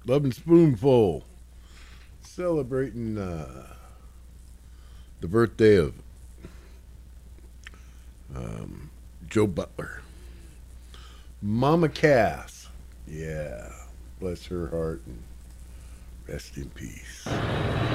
Loving Spoonful, celebrating the birthday of Joe Butler. Mama Cass, yeah, bless her heart and rest in peace.